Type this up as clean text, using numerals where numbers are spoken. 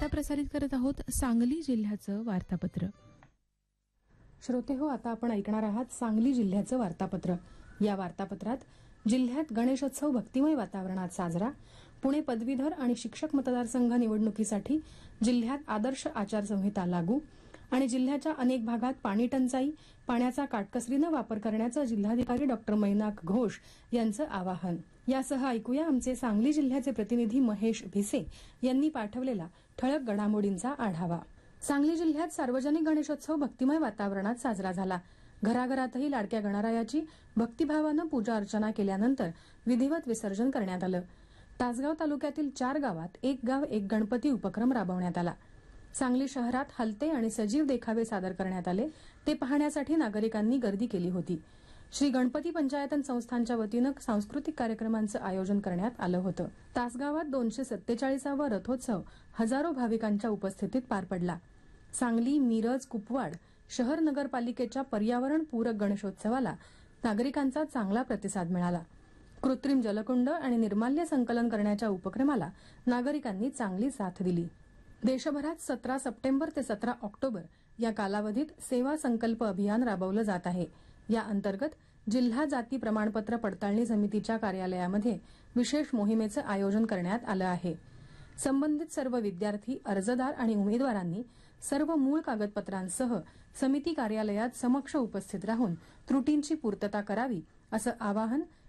आता प्रसारित करत आहोत सांगली जिल्ह्याचं वार्तापत्र. श्रोते हो, आता आपण ऐकणार आहात सांगली जिल्ह्याचं वार्तापत्र. या वार्तापत्रात जिल्ह्यात गणेशोत्सव भक्तिमय वातावरणात साजरा, पुणे पदवीधर आणि शिक्षक मतदारसंघ निवडणुकीसाठी जिल्ह्यात आदर्श आचारसंहिता लागू आणि जिल्ह्याच्या अनेक भागात पाणी टंचाई, पाण्याचा काटकसरीनं वापर करण्याचं जिल्हाधिकारी डॉ. मैनाक घोष यांचं आवाहन. यासह ऐकूया आमचे सांगली जिल्ह्याचे प्रतिनिधी महेश भिसे यांनी पाठवलेला ठळक घडामोडींचा आढावा. सांगली जिल्ह्यात सार्वजनिक गणेशोत्सव भक्तिमय वातावरणात साजरा झाला. घराघरातही लाडक्या गणरायाची भक्तिभावानं पूजा अर्चना केल्यानंतर विधिवत विसर्जन करण्यात आलं. तासगाव तालुक्यातील 4 गावात एक गाव एक गणपती उपक्रम राबवण्यात आला. सांगली शहरात हलते आणि सजीव देखावे सादर करण्यात आले. ते पाहण्यासाठी नागरिकांनी गर्दी केली होती. श्री गणपती पंचायतन संस्थांच्या वतीनं सांस्कृतिक कार्यक्रमांचं आयोजन करण्यात आलं होतं. तासगावात 247वा रथोत्सव हजारो भाविकांच्या उपस्थितीत पार पडला. सांगली, मिरज, कुपवाड शहर नगरपालिकेच्या पर्यावरण पूरक गणेशोत्सवाला नागरिकांचा चांगला प्रतिसाद मिळाला. कृत्रिम जलकुंड आणि निर्माल्य संकलन करण्याच्या उपक्रमाला नागरिकांनी चांगली साथ दिली. देशभरात 17 सप्टेंबर ते 17 ऑक्टोबर या कालावधीत सेवा संकल्प अभियान राबवलं जात आहे. या अंतर्गत जिल्हा जाती प्रमाणपत्र पडताळणी समितीच्या कार्यालयामध्ये विशेष मोहिमेचं आयोजन करण्यात आलं आहे. संबंधित सर्व विद्यार्थी, अर्जदार आणि उमेदवारांनी सर्व मूळ कागदपत्रांसह समिती कार्यालयात समक्ष उपस्थित राहून त्रुटींची पूर्तता करावी असं आवाहन